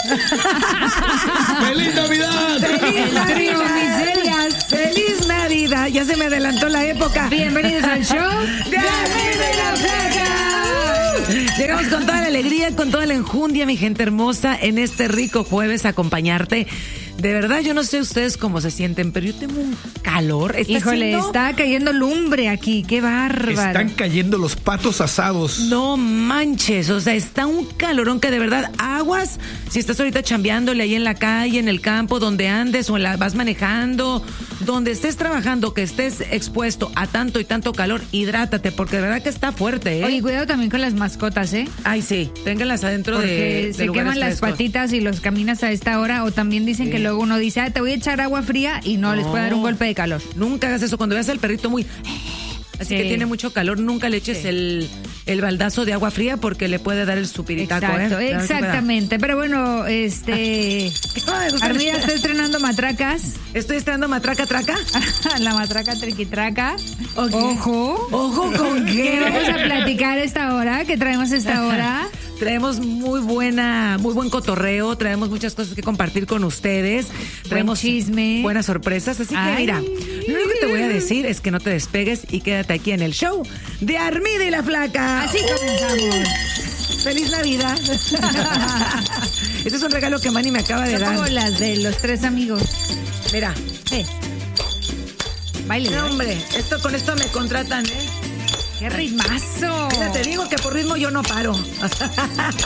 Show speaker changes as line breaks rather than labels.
¡Feliz Navidad!
¡Feliz Navidad! Miserias! ¡Feliz Navidad! Ya se me adelantó la época.
Bienvenidos al show
¡De Armida y la Flaca! Llegamos con toda la alegría, con toda la enjundia, mi gente hermosa, en este rico jueves a acompañarte. De verdad, yo no sé ustedes cómo se sienten, pero yo tengo un calor.
Híjole, está cayendo lumbre aquí, qué bárbaro.
Están cayendo los patos asados.
No manches, o sea, está un calorón que de verdad aguas. Si estás ahorita chambeándole ahí en la calle, en el campo, donde andes o vas manejando, donde estés trabajando, que estés expuesto a tanto y tanto calor, hidrátate, porque de verdad que está fuerte, ¿eh?
Oye, cuidado también con las mascotas, ¿eh?
Ay, sí, ténganlas adentro
porque se queman las patitas y los caminas a esta hora, o también dicen que luego uno dice, te voy a echar agua fría y no les puede dar un golpe de calor.
Nunca hagas eso. Cuando veas al perrito muy... Así que tiene mucho calor, nunca le eches el baldazo de agua fría porque le puede dar el supiritaco.
Exacto, exactamente. Pero bueno, Armida está estrenando matracas.
¿Estoy estrenando matraca traca?
La matraca triquitraca.
Okay. Ojo, ¿con qué?
¿Qué vamos a platicar esta hora? ¿Qué traemos esta hora?
Traemos muy buen cotorreo, traemos muchas cosas que compartir con ustedes, traemos
chisme,
buenas sorpresas, así que mira, lo único que te voy a decir es que no te despegues y quédate aquí en el show de Armida y la Flaca.
Así comenzamos.
¡Feliz Navidad! Este es un regalo que Manny me acaba de dar.
Como las de los tres amigos.
Mira.
Baile.
No, hombre, con esto me contratan, ¿eh?
¡Qué ritmazo!
Mira, te digo que por ritmo yo no paro.